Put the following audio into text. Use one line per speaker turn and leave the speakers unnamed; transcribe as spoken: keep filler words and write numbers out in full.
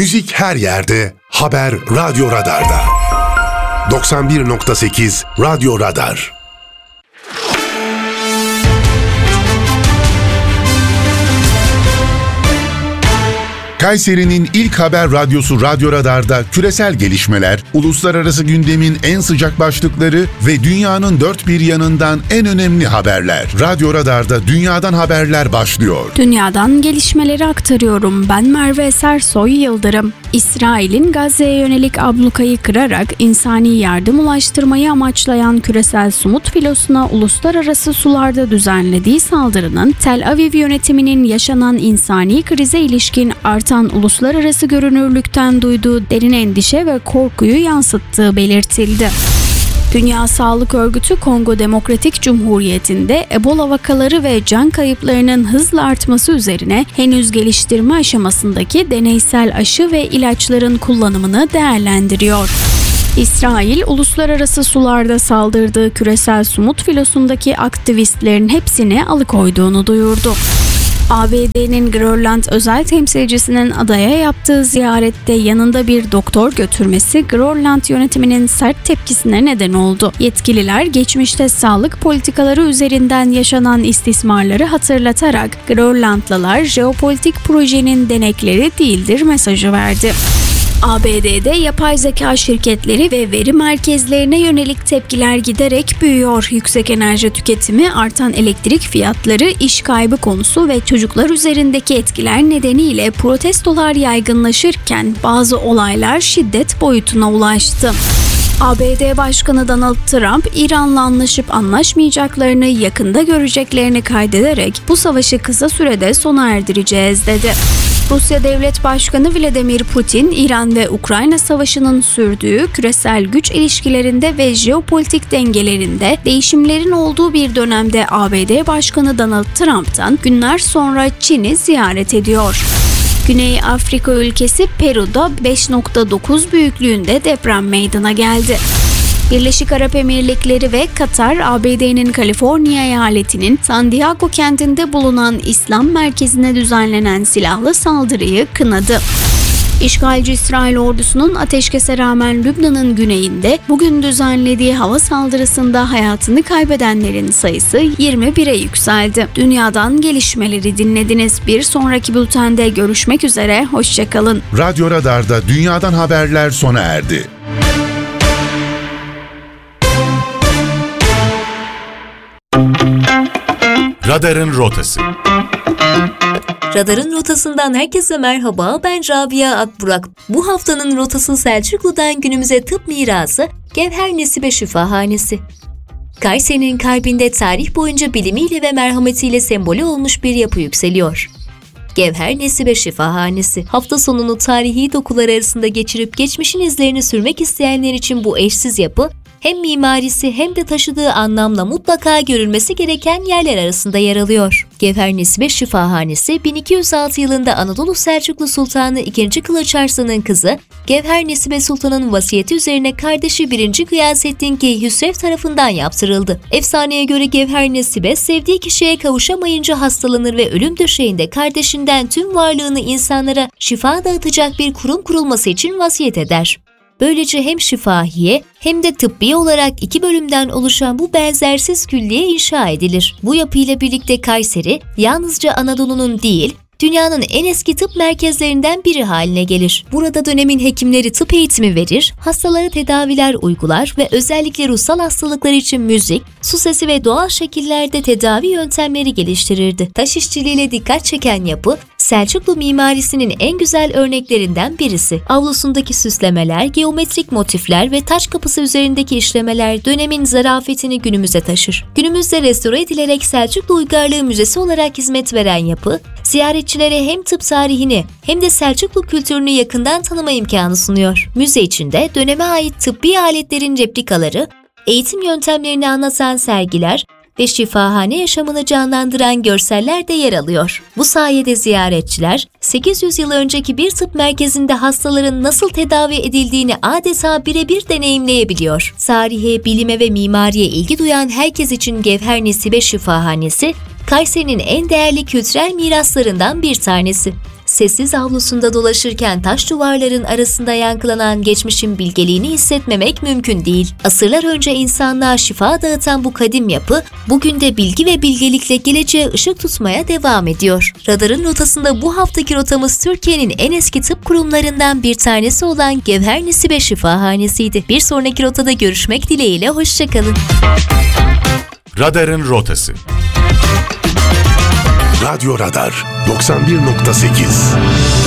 müzik her yerde, haber Radyo Radar'da. doksan bir nokta sekiz Radyo Radar. Kayseri'nin ilk haber radyosu Radyo Radar'da küresel gelişmeler, uluslararası gündemin en sıcak başlıkları ve dünyanın dört bir yanından en önemli haberler. Radyo Radar'da dünyadan haberler başlıyor.
Dünyadan gelişmeleri aktarıyorum. Ben Merve Sersoy Yıldırım. İsrail'in Gazze'ye yönelik ablukayı kırarak insani yardım ulaştırmayı amaçlayan küresel Sumut filosuna uluslararası sularda düzenlediği saldırının Tel Aviv yönetiminin yaşanan insani krize ilişkin artan uluslararası görünürlükten duyduğu derin endişe ve korkuyu yansıttığı belirtildi. Dünya Sağlık Örgütü Kongo Demokratik Cumhuriyeti'nde Ebola vakaları ve can kayıplarının hızla artması üzerine henüz geliştirme aşamasındaki deneysel aşı ve ilaçların kullanımını değerlendiriyor. İsrail, uluslararası sularda saldırdığı küresel Sumut filosundaki aktivistlerin hepsini alıkoyduğunu duyurdu. A B D'nin Grönland özel temsilcisinin adaya yaptığı ziyarette yanında bir doktor götürmesi Grönland yönetiminin sert tepkisine neden oldu. Yetkililer geçmişte sağlık politikaları üzerinden yaşanan istismarları hatırlatarak Grönlandlılar jeopolitik projenin denekleri değildir mesajı verdi. A B D'de yapay zeka şirketleri ve veri merkezlerine yönelik tepkiler giderek büyüyor. Yüksek enerji tüketimi, artan elektrik fiyatları, iş kaybı konusu ve çocuklar üzerindeki etkiler nedeniyle protestolar yaygınlaşırken bazı olaylar şiddet boyutuna ulaştı. A B D Başkanı Donald Trump, İran'la anlaşıp anlaşmayacaklarını yakında göreceklerini kaydederek bu savaşı kısa sürede sona erdireceğiz dedi. Rusya Devlet Başkanı Vladimir Putin, İran ve Ukrayna savaşının sürdüğü küresel güç ilişkilerinde ve jeopolitik dengelerinde değişimlerin olduğu bir dönemde A B D Başkanı Donald Trump'tan günler sonra Çin'i ziyaret ediyor. Güney Afrika ülkesi Peru'da beş nokta dokuz büyüklüğünde deprem meydana geldi. Birleşik Arap Emirlikleri ve Katar, A B D'nin Kaliforniya eyaletinin San Diego kentinde bulunan İslam merkezine düzenlenen silahlı saldırıyı kınadı. İşgalci İsrail ordusunun ateşkese rağmen Lübnan'ın güneyinde bugün düzenlediği hava saldırısında hayatını kaybedenlerin sayısı yirmi bire yükseldi. Dünyadan gelişmeleri dinlediniz. Bir sonraki bültende görüşmek üzere, hoşça kalın.
Radyo Radar'da dünyadan haberler sona erdi.
Radarın rotası.
Radarın rotasından herkese merhaba, ben Rabia Akburak. Bu haftanın rotası Selçuklu'dan günümüze tıp mirası Gevher Nesibe Şifahanesi. Kayseri'nin kalbinde tarih boyunca bilimiyle ve merhametiyle sembolü olmuş bir yapı yükseliyor. Gevher Nesibe Şifahanesi, hafta sonunu tarihi dokular arasında geçirip geçmişin izlerini sürmek isteyenler için bu eşsiz yapı, hem mimarisi hem de taşıdığı anlamla mutlaka görülmesi gereken yerler arasında yer alıyor. Gevher Nesibe Şifahanesi, bin iki yüz altı yılında Anadolu Selçuklu Sultanı ikinci. Kılıç Arslan'ın kızı Gevher Nesibe Sultan'ın vasiyeti üzerine kardeşi birinci. Gıyasettin Keyhüsrev tarafından yaptırıldı. Efsaneye göre Gevher Nesibe, sevdiği kişiye kavuşamayınca hastalanır ve ölüm döşeğinde kardeşinden tüm varlığını insanlara şifa dağıtacak bir kurum kurulması için vasiyet eder. Böylece hem şifahiye hem de tıbbi olarak iki bölümden oluşan bu benzersiz külliye inşa edilir. Bu yapıyla birlikte Kayseri, yalnızca Anadolu'nun değil, dünyanın en eski tıp merkezlerinden biri haline gelir. Burada dönemin hekimleri tıp eğitimi verir, hastalara tedaviler uygular ve özellikle ruhsal hastalıklar için müzik, su sesi ve doğal şekillerde tedavi yöntemleri geliştirirdi. Taş işçiliğiyle dikkat çeken yapı, Selçuklu mimarisinin en güzel örneklerinden birisi. Avlusundaki süslemeler, geometrik motifler ve taş kapısı üzerindeki işlemeler dönemin zarafetini günümüze taşır. Günümüzde restore edilerek Selçuklu Uygarlığı Müzesi olarak hizmet veren yapı, ziyaretçilere hem tıp tarihini hem de Selçuklu kültürünü yakından tanıma imkanı sunuyor. Müze içinde döneme ait tıbbi aletlerin replikaları, eğitim yöntemlerini anlatan sergiler ve şifahane yaşamını canlandıran görseller de yer alıyor. Bu sayede ziyaretçiler, sekiz yüz yıl önceki bir tıp merkezinde hastaların nasıl tedavi edildiğini adeta birebir deneyimleyebiliyor. Tarihe, bilime ve mimariye ilgi duyan herkes için Gevher Nesibe Şifahanesi, Kayseri'nin en değerli kültürel miraslarından bir tanesi. Sessiz avlusunda dolaşırken taş duvarların arasında yankılanan geçmişin bilgeliğini hissetmemek mümkün değil. Asırlar önce insanlığa şifa dağıtan bu kadim yapı, bugün de bilgi ve bilgelikle geleceğe ışık tutmaya devam ediyor. Radarın rotasında bu haftaki rotamız Türkiye'nin en eski tıp kurumlarından bir tanesi olan Gevher Nesibe Şifahanesi'ydi. Bir sonraki rotada görüşmek dileğiyle, hoşçakalın.
Radarın rotası.
Radyo Radar doksan bir nokta sekiz